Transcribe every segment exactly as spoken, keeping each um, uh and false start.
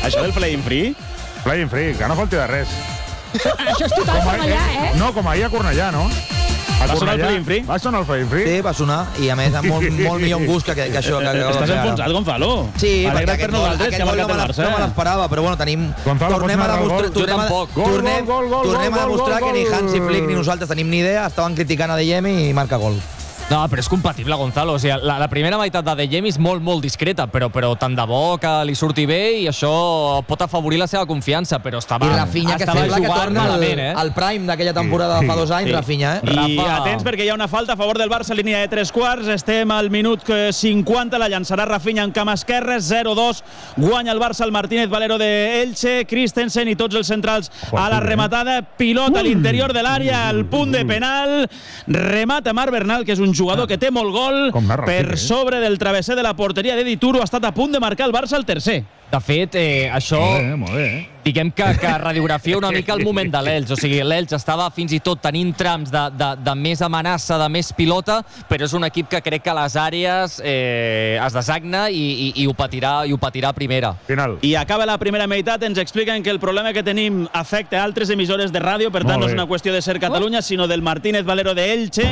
Això del Flying Free? Flying Free, que no falti de res. Això és total Cornellà, eh? No, com ahir a Cornellà, no? A va sonar el Flying Free? Va sonar el Flying Free? Sí, va sonar, i a més amb molt, molt millor gust que, que això. Que, que Estàs enfonsat, Gonzalo. Sí, Alegra't perquè per nosaltres, que ha marcat el Barça. No me l'esperava, però bueno, tenim... Gonzalo, tornem a demostrar, gol? tornem, Jo tampoc. tornem, Gol, gol, gol, tornem gol, a demostrar gol, que ni gol. Hansi Flick ni nosaltres tenim ni idea, estaven criticant a De Jemi i marca gol. No, però és compatible, Gonzalo. O sigui, la, la primera meitat de De Jemi és molt, molt discreta, però, però tant de bo que li surti bé i això pot afavorir la seva confiança, però estava, I Rafinha, que estava sembla que jugant torna al, malament, eh? al prime d'aquella temporada de fa dos anys, Sí. Rafinha, eh? I Rafa. atents perquè hi ha una falta a favor del Barça, línia de tres quarts. Estem al minut cinquanta, la llançarà Rafinha en camp esquerre, zero dos. Guanya el Barça, el Martínez Valero de Elche, Christensen i tots els centrals a la rematada. Pilota a l'interior de l'àrea, al punt de penal. Remata Marc Bernal, que és un jugador que té molt gol, per sobre del travesser de la porteria de Dituro. Ha estat a punt de marcar el Barça el tercer. De fet, eh, això... Molt bé, molt bé, eh? Diguem que, que radiografia una mica el moment de l'Elx. O sigui, l'Elx estava fins i tot tenint trams de, de, de més amenaça, de més pilota, però és un equip que crec que a les àrees eh, es desagna i, i, i, ho patirà, i ho patirà a primera. Final. I acaba la primera meitat, ens expliquen que el problema que tenim afecta a altres emissores de ràdio, per tant no és una qüestió de ser Catalunya, sinó del Martínez Valero de Elche.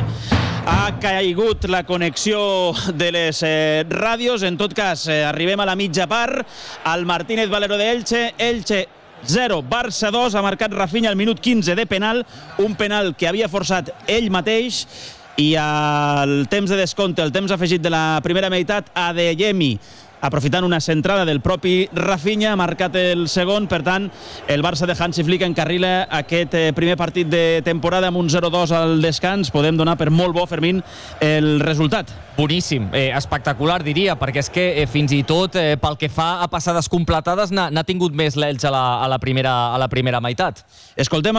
Ha caigut la connexió de les eh, ràdios. En tot cas, eh, arribem a la mitja part. El Martínez Valero de Elche, Elche zero, Barça dos, ha marcat Rafinha al minut quinze de penal, un penal que havia forçat ell mateix, i al temps de descompte, el temps afegit de la primera meitat, a De Jemi, aprofitant una centrada del propi Rafinha, ha marcat el segon. Per tant, el Barça de Hansi Flick encarrila aquest primer partit de temporada amb un zero dos al descans. Podem donar per molt bo, Fermín, el resultat. Boníssim, eh, espectacular, diria, perquè és que eh, fins i tot eh, pel que fa a passades completades n'ha tingut més l'Elx a, la, a, la primera, a la primera meitat. Escoltem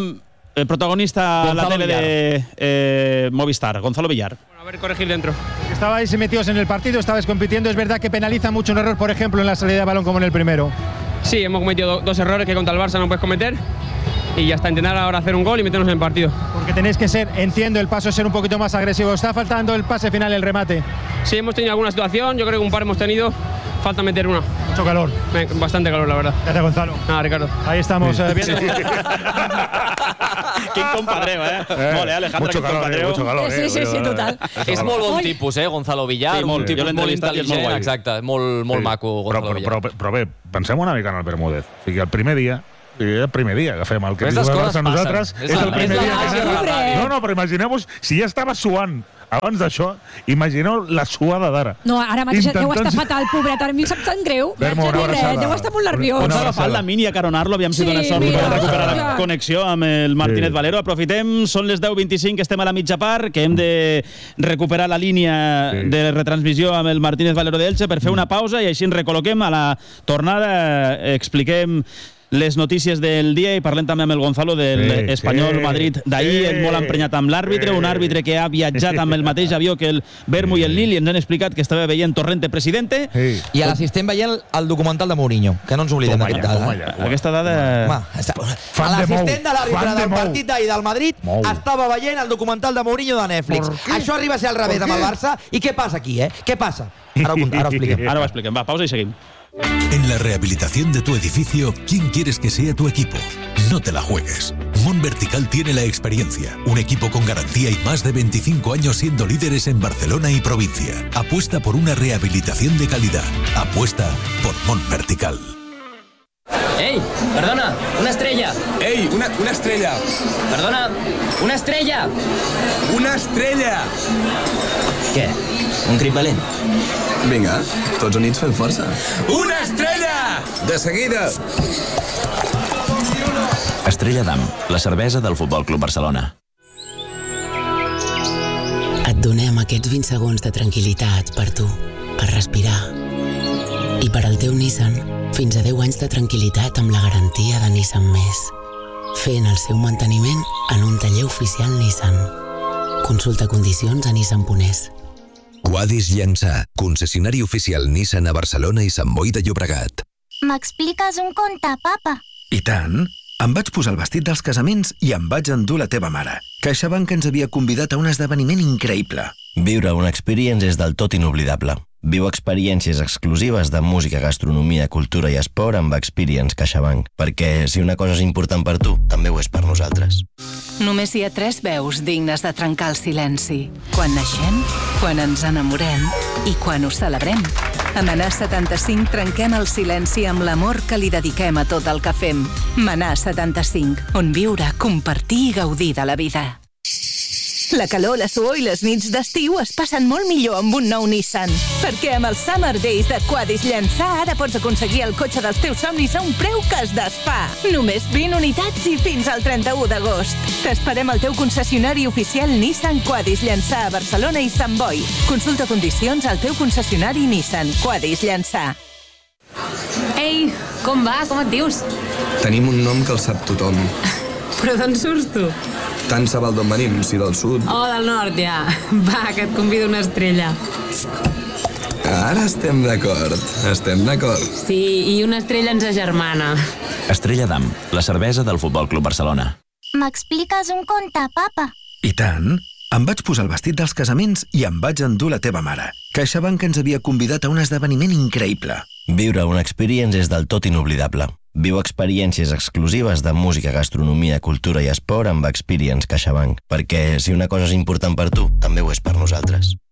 el protagonista a la tele de eh, Movistar, Gonzalo Villar. A ver, corregir dentro. Estabais metidos en el partido, estabais compitiendo. Es verdad que penaliza mucho un error, por ejemplo, en la salida de balón como en el primero. Sí, hemos cometido do- dos errores que contra el Barça no puedes cometer. Y ya está, intentar ahora hacer un gol y meternos en el partido. Porque tenéis que ser, entiendo, el paso es ser un poquito más agresivo. Está faltando el pase final, el remate. Sí, hemos tenido alguna situación, yo creo que un par hemos tenido. Falta meter una. Mucho calor. Eh, Bastante calor, la verdad. Gracias, Gonzalo. Nada, Ricardo. Ahí estamos, eh, viendo. Quin compadreu, eh? eh molt, eh, Alejandra, mucho quin calor, compadreu. eh, mucho calor, Sí, sí, sí, total. És molt bon tipus, eh, Gonzalo Villar. Sí, molt. Un tipus Jo l'he molt entrevistat i és molt intel·ligent, guai. exacte. Molt, molt Sí. maco, però, Gonzalo però, Villar. però, però bé, pensem una mica en el Bermúdez. O sigui, el primer dia, el primer dia que fem el que Aquestes diu el coses Barça nosaltres, passen. és És el la- primer és dia la que màgia fem. de la ràdio. No, no, però imagineu-vos, si ja estava suant abans d'això, imagineu la suada d'ara. No, ara mateix deu Intentant- estar fatal, pobret. Ara a mi em sap tan greu. Bermo, una Ja diré, abraçada. deu estar molt nerviós. Una Ens ha abraçada. agafat la mini a caronar-lo, aviam si Sí, dona sort mira, per recuperar la ja. connexió amb el Martínez Sí. Valero. Aprofitem, són les deu vint-i-cinc, estem a la mitja part, que hem de recuperar la línia Sí. de retransmissió amb el Martínez Valero d'Elche per fer una pausa i així ens recol·loquem. A la tornada eh, expliquem les notícies del dia i parlem també amb el Gonzalo del Sí, Espanyol sí. Madrid d'ahir, Sí. molt emprenyat amb l'àrbitre, un àrbitre que ha viatjat amb el mateix avió que el Bermu i el Lille, i ens han explicat que estava veient Torrente Presidente. Sí. I a l'assistent veient el documental de Mourinho, que no ens oblidem Toma d'aquest ja, toma dada. ja. Aquesta dada... Home, està... Fan de L'assistent mou. de l'àrbitre Fan de del mou. partit d'ahir del Madrid Mou. estava veient el documental de Mourinho de Netflix. Això arriba a ser al revés amb el Barça. I què passa aquí, eh? Què passa? Ara ho, ara ho expliquem. Ara ho expliquem. Va, pausa i seguim. En la rehabilitación de tu edificio, ¿quién quieres que sea tu equipo? No te la juegues. Mon Vertical tiene la experiencia, un equipo con garantía y más de veinticinco años siendo líderes en Barcelona y provincia. Apuesta por una rehabilitación de calidad. Apuesta por Mon Vertical. ¡Ey! Perdona, una estrella. Ei, una, una estrella! Perdona, una estrella. Una estrella! Què? Un crit valent? Vinga, tots units fem força. Una estrella! De seguida! Estrella d'Am, la cervesa del Futbol Club Barcelona. Et donem aquests vint segons de tranquil·litat per tu, per respirar. I per al teu Nissan, fins a deu anys de tranquil·litat amb la garantia de Nissan Més. Fent el seu manteniment en un taller oficial Nissan. Consulta condicions a nissan punt es. Quadis Llançà, concessionari oficial Nissan a Barcelona i Sant Boi de Llobregat. M'expliques un conte, papa? I tant! Em vaig posar el vestit dels casaments i em vaig endur la teva mare. CaixaBank ens havia convidat a un esdeveniment increïble. Viure una experience és del tot inoblidable. Viu experiències exclusives de música, gastronomia, cultura i esport amb Experience CaixaBank. Perquè si una cosa és important per tu, també ho és per nosaltres. Només hi ha tres veus dignes de trencar el silenci. Quan naixem, quan ens enamorem i quan ho celebrem. A Manà setanta-cinc trenquem el silenci amb l'amor que li dediquem a tot el que fem. Manà setanta-cinc, on viure, compartir i gaudir de la vida. La calor, la suor i les nits d'estiu es passen molt millor amb un nou Nissan. Perquè amb els Summer Days de Quadis Llançà ara pots aconseguir el cotxe dels teus somnis a un preu que es desfà. Només vint unitats i fins al trenta-u d'agost. T'esperem al teu concessionari oficial Nissan Quadis Llançà a Barcelona i Sant Boi. Consulta condicions al teu concessionari Nissan Quadis Llançà. Ei, com va? Com et dius? Tenim un nom que el sap tothom. Però d'on surts tu? Tant se val d'on venim, si del sud. Oh, del nord, ja. Va, que et convido una estrella. Ara estem d'acord, estem d'acord. Sí, i una estrella ens agermana. Estrella d'Am, la cervesa del Futbol Club Barcelona. M'expliques un conte, papa? I tant. Em vaig posar el vestit dels casaments i em vaig endur la teva mare. CaixaBank ens havia convidat a un esdeveniment increïble. Viure una experience és del tot inoblidable. Viu experiències exclusives de música, gastronomia, cultura i esport amb Experience CaixaBank. Perquè si una cosa és important per tu, també ho és per nosaltres.